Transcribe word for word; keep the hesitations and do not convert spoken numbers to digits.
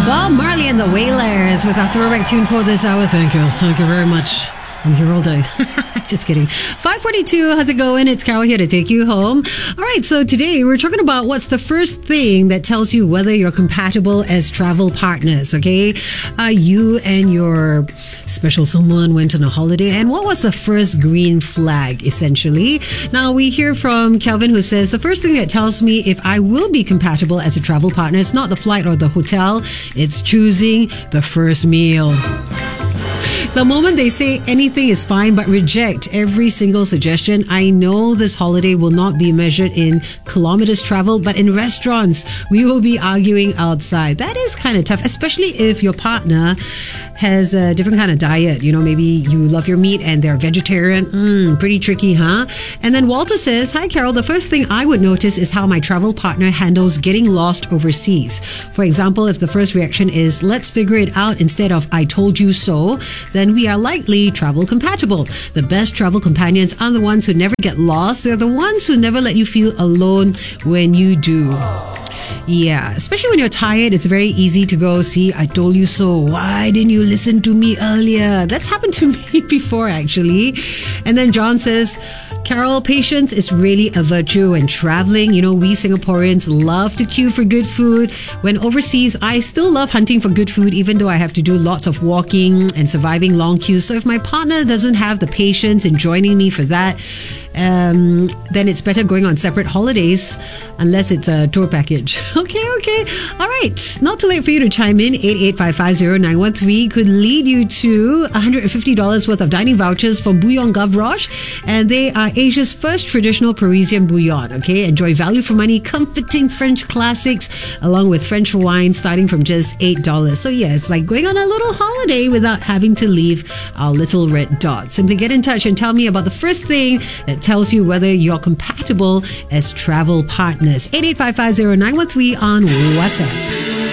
Bob Marley and the Wailers with our throwback tune for this hour. Thank you. Thank you very much. I'm here all day. Just kidding. five forty-two, how's it going? It's Carol here to take you home. All right, so today we're talking about what's the first thing that tells you whether you're compatible as travel partners, okay? Uh, you and your special someone went on a holiday, and what was the first green flag, essentially? Now, we hear from Kelvin, who says, the first thing that tells me if I will be compatible as a travel partner, it's not the flight or the hotel, it's choosing the first meal. The moment they say anything is fine but reject every single suggestion, I know this holiday will not be measured in kilometers traveled, but in restaurants. We will be arguing outside. That is kind of tough, especially if your partner has a different kind of diet. You know, maybe you love your meat and they're vegetarian. Mm, pretty tricky, huh? And then Walter says, hi, Carol. The first thing I would notice is how my travel partner handles getting lost overseas. For example, if the first reaction is, let's figure it out instead of I told you so, then we are likely travel compatible. The best travel companions are the ones who never get lost. They're the ones who never let you feel alone when you do. Yeah, especially when you're tired, it's very easy to go, see, I told you so. Why didn't you listen to me earlier? That's happened to me before, actually. And then John says, Carol, patience is really a virtue when traveling. You know, we Singaporeans love to queue for good food. When overseas, I still love hunting for good food, even though I have to do lots of walking and surviving long queues. So if my partner doesn't have the patience in joining me for that, um, then it's better going on separate holidays, unless it's a tour package. Okay, okay. All right. Not too late for you to chime in. eight eight five five zero nine one three could lead you to one hundred fifty dollars worth of dining vouchers from Bouillon Gavroche. And they are Asia's first traditional Parisian bouillon. Okay, enjoy value for money, comforting French classics, along with French wine starting from just eight dollars. So yeah, it's like going on a little holiday without having to leave our little red dot. Simply get in touch and tell me about the first thing that tells you whether you're compatible as travel partners. eight eight five five zero nine one three on WhatsApp.